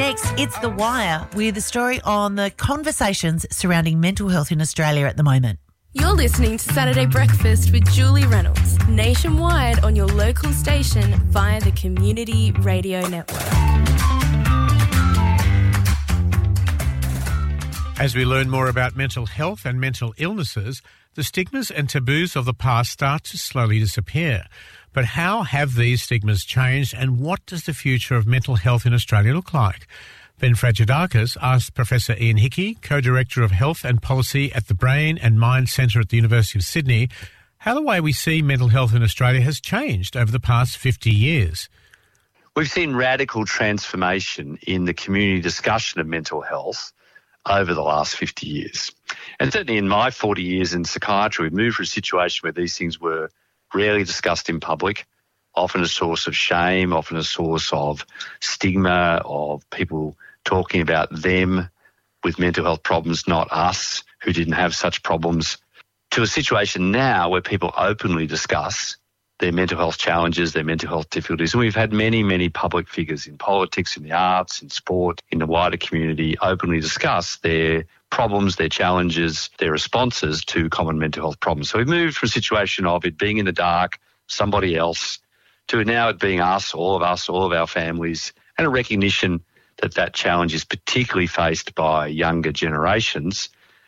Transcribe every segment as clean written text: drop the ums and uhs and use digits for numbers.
next, it's The Wire with a story on the conversations surrounding mental health in Australia at the moment. You're listening to Saturday Breakfast with Julie Reynolds, nationwide on your local station via the Community Radio Network. As we learn more about mental health and mental illnesses, the stigmas and taboos of the past start to slowly disappear. But how have these stigmas changed, and what does the future of mental health in Australia look like? Ben Fragedakis asked Professor Ian Hickey, Co-Director of Health and Policy at the Brain and Mind Centre at the University of Sydney, how the way we see mental health in Australia has changed over the past 50 years. We've seen radical transformation in the community discussion of mental health over the last 50 years. And certainly in my 40 years in psychiatry, we've moved from a situation where these things were rarely discussed in public, often a source of shame, often a source of stigma, of people talking about them with mental health problems, not us who didn't have such problems, to a situation now where people openly discuss their mental health challenges, their mental health difficulties. And we've had many, many public figures in politics, in the arts, in sport, in the wider community openly discuss their problems, their challenges, their responses to common mental health problems. So we've moved from a situation of it being in the dark, somebody else, to now it being us, all of our families, and a recognition that that challenge is particularly faced by younger generations.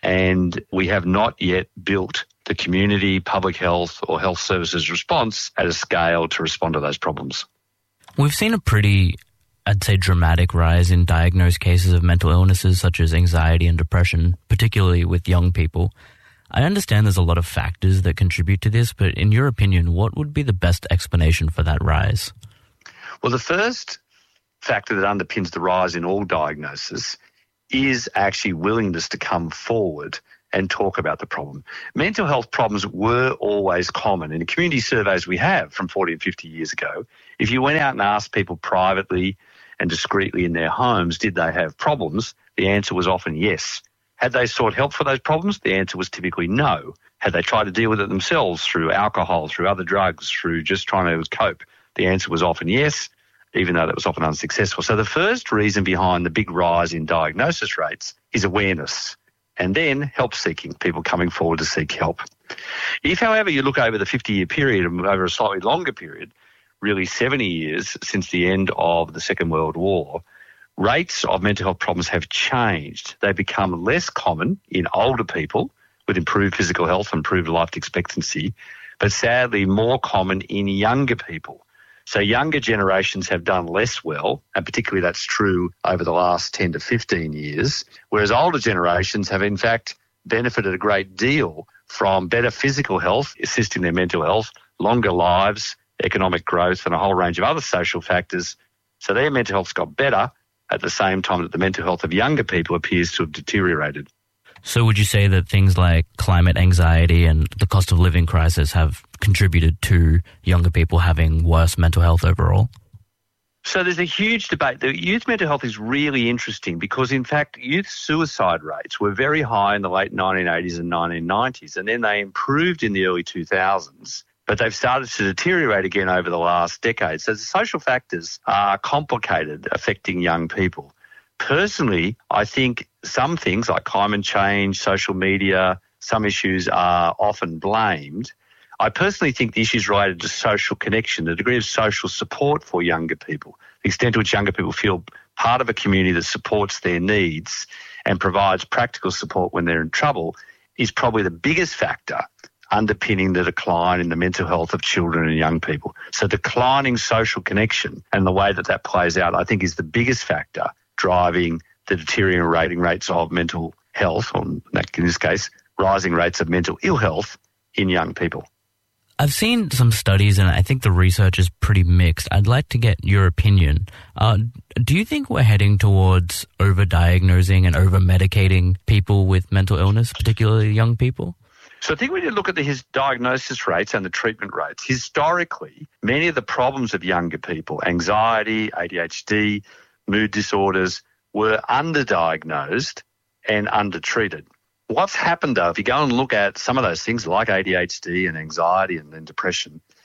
And we have not yet built the community, public health or health services response at a scale to respond to those problems. We've seen a pretty, I'd say, dramatic rise in diagnosed cases of mental illnesses such as anxiety and depression, particularly with young people. I understand there's a lot of factors that contribute to this, but in your opinion, what would be the best explanation for that rise? Well, the first factor that underpins the rise in all diagnoses is actually willingness to come forward and talk about the problem. Mental health problems were always common. In the community surveys we have from 40 and 50 years ago, if you went out and asked people privately and discreetly in their homes, did they have problems, the answer was often yes. Had they sought help for those problems, the answer was typically no. Had they tried to deal with it themselves through alcohol, through other drugs, through just trying to cope, the answer was often yes, even though that was often unsuccessful. So the first reason behind the big rise in diagnosis rates is awareness, and then help seeking, people coming forward to seek help. If, however, you look over the 50-year period and over a slightly longer period, really 70 years since the end of the Second World War, rates of mental health problems have changed. They become less common in older people with improved physical health and improved life expectancy, but sadly more common in younger people. So younger generations have done less well, and particularly that's true over the last 10 to 15 years, whereas older generations have in fact benefited a great deal from better physical health, assisting their mental health, longer lives, economic growth, and a whole range of other social factors. So their mental health's got better at the same time that the mental health of younger people appears to have deteriorated. So would you say that things like climate anxiety and the cost of living crisis have contributed to younger people having worse mental health overall? So there's a huge debate. The youth mental health is really interesting because, in fact, youth suicide rates were very high in the late 1980s and 1990s, and then they improved in the early 2000s, but they've started to deteriorate again over the last decade. So the social factors are complicated affecting young people. Personally, I think some things like climate change, social media, some issues are often blamed. I personally think the issues related to social connection, the degree of social support for younger people, the extent to which younger people feel part of a community that supports their needs and provides practical support when they're in trouble, is probably the biggest factor underpinning the decline in the mental health of children and young people. So declining social connection and the way that that plays out, I think, is the biggest factor driving the deteriorating rates of mental health, or in this case, rising rates of mental ill health in young people. I've seen some studies and I think the research is pretty mixed. I'd like to get your opinion. Do you think we're heading towards over-diagnosing and over-medicating people with mental illness, particularly young people? So I think we need to look at his diagnosis rates and the treatment rates. Historically, many of the problems of younger people, anxiety, ADHD, mood disorders, were underdiagnosed and undertreated. What's happened, though, if you go and look at some of those things like ADHD and anxiety and then depression,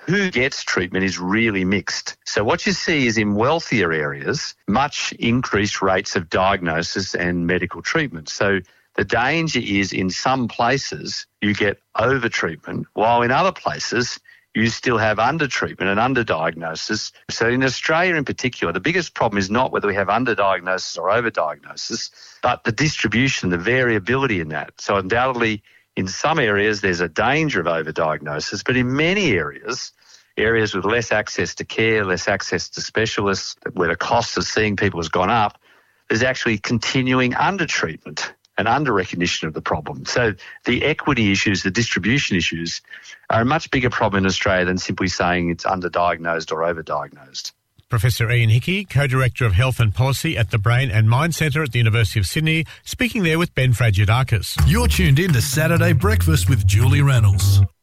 who gets treatment is really mixed. So what you see is in wealthier areas, much increased rates of diagnosis and medical treatment. So the danger is in some places you get over-treatment, while in other places you still have under-treatment and under-diagnosis. So in Australia in particular, the biggest problem is not whether we have under-diagnosis or over-diagnosis, but the distribution, the variability in that. So undoubtedly, in some areas there's a danger of over-diagnosis, but in many areas with less access to care, less access to specialists, where the cost of seeing people has gone up, there's actually continuing under-treatment and under-recognition of the problem. So the equity issues, the distribution issues, are a much bigger problem in Australia than simply saying it's underdiagnosed or overdiagnosed. Professor Ian Hickey, Co-Director of Health and Policy at the Brain and Mind Centre at the University of Sydney, speaking there with Ben Fragidakis. You're tuned in to Saturday Breakfast with Julie Reynolds.